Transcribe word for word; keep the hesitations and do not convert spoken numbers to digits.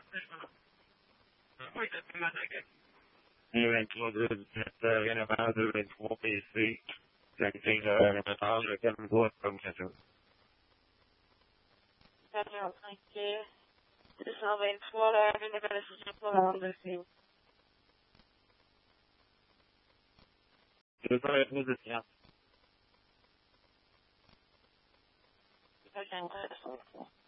Included in about forty feet, connecting the metallic and wood processor. Federal, thank you. This is Alvin Florida, I'm going to support on this thing. Just go ahead with it, yeah. Okay,